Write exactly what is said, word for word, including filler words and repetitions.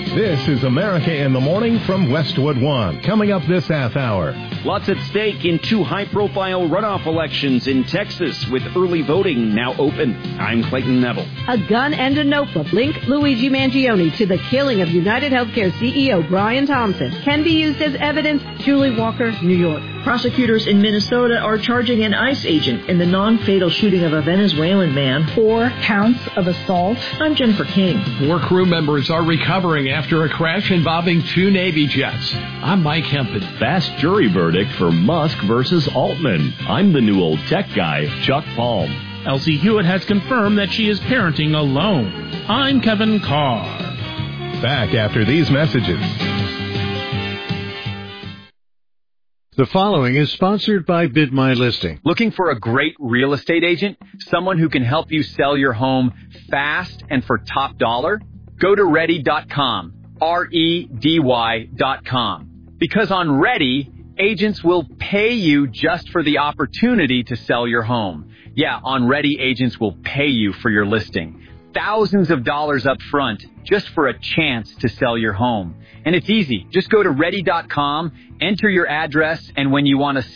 This is America in the Morning from Westwood One. Coming up this half hour. Lots at stake in two high-profile runoff elections in Texas with early voting now open. I'm Clayton Neville. A gun and a notebook link Luigi Mangione to the killing of United Healthcare C E O Brian Thompson can be used as evidence. Julie Walker, New York. Prosecutors in Minnesota are charging an ICE agent in the non-fatal shooting of a Venezuelan man. Four counts of assault. I'm Jennifer King. Four crew members are recovering after a crash involving two Navy jets. I'm Mike Hempel. Fast jury verdict for Musk versus Altman. I'm the new old tech guy, Chuck Palm. Elsie Hewitt has confirmed that she is parenting alone. I'm Kevin Carr. Back after these messages. The following is sponsored by Bid My Listing. Looking for a great real estate agent? Someone who can help you sell your home fast and for top dollar? Go to ready dot com. R E D Y dot com. Because on Ready, agents will pay you just for the opportunity to sell your home. Yeah, on Ready, agents will pay you for your listing. Thousands of dollars up front just for a chance to sell your home. And it's easy. Just go to ready dot com, enter your address, and when you want to